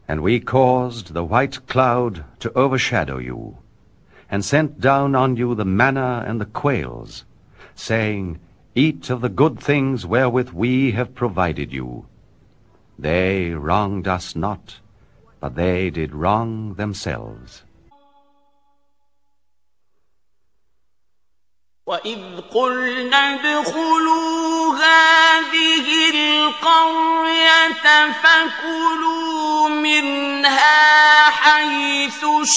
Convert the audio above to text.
And we caused the white cloud to overshadow you, and sent down on you the manna and the quails, saying, Eat of the good things wherewith we have provided you. They wronged us not, but they did wrong themselves. وَإِذْ قُلْنَا ادْخُلُوا هَٰذِهِ الْقَرْيَةَ فَكُلُوا مِنْهَا حَيْثُ